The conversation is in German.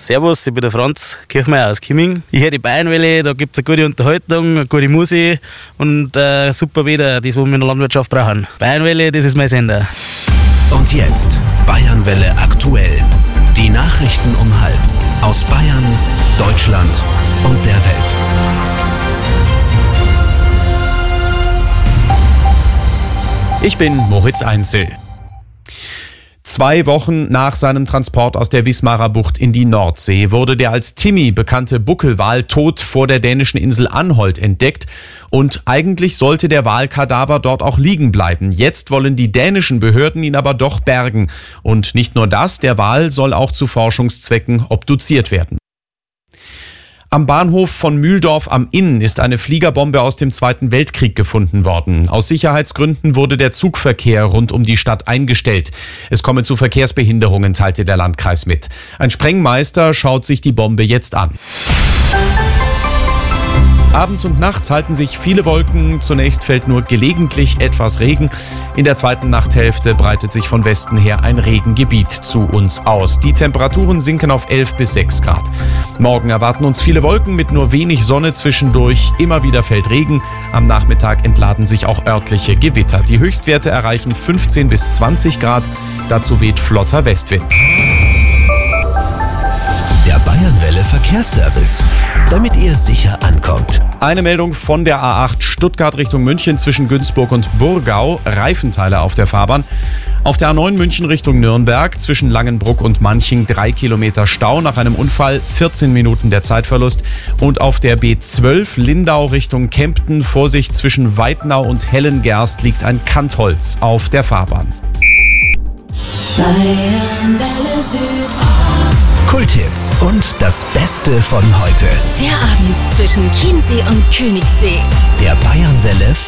Servus, ich bin der Franz Kirchmeier aus Kimming. Ich höre die Bayernwelle, da gibt es eine gute Unterhaltung, eine gute Musik und super Wetter, das, was wir in der Landwirtschaft brauchen. Bayernwelle, das ist mein Sender. Und jetzt Bayernwelle aktuell. Die Nachrichten um 12:30 aus Bayern, Deutschland und der Welt. Ich bin Moritz Einzel. 2 Wochen nach seinem Transport aus der Wismarer Bucht in die Nordsee wurde der als Timmy bekannte Buckelwal tot vor der dänischen Insel Anholt entdeckt. Und eigentlich sollte der Walkadaver dort auch liegen bleiben. Jetzt wollen die dänischen Behörden ihn aber doch bergen. Und nicht nur das, der Wal soll auch zu Forschungszwecken obduziert werden. Am Bahnhof von Mühldorf am Inn ist eine Fliegerbombe aus dem Zweiten Weltkrieg gefunden worden. Aus Sicherheitsgründen wurde der Zugverkehr rund um die Stadt eingestellt. Es komme zu Verkehrsbehinderungen, teilte der Landkreis mit. Ein Sprengmeister schaut sich die Bombe jetzt an. Abends und nachts halten sich viele Wolken. Zunächst fällt nur gelegentlich etwas Regen. In der zweiten Nachthälfte breitet sich von Westen her ein Regengebiet zu uns aus. Die Temperaturen sinken auf 11 bis 6 Grad. Morgen erwarten uns viele Wolken mit nur wenig Sonne zwischendurch. Immer wieder fällt Regen. Am Nachmittag entladen sich auch örtliche Gewitter. Die Höchstwerte erreichen 15 bis 20 Grad. Dazu weht flotter Westwind. Der Bayernwelle Verkehrsservice, damit ihr sicher ankommt. Eine Meldung von der A8 Stuttgart Richtung München zwischen Günzburg und Burgau. Reifenteile auf der Fahrbahn. Auf der A9 München Richtung Nürnberg zwischen Langenbruck und Manching 3 Kilometer Stau nach einem Unfall, 14 Minuten der Zeitverlust. Und auf der B12 Lindau Richtung Kempten, Vorsicht, zwischen Weidnau und Hellengerst liegt ein Kantholz auf der Fahrbahn. Bayernwelle Süd. Kulthits und das Beste von heute. Der Abend zwischen Chiemsee und Königssee. Der Bayernwelle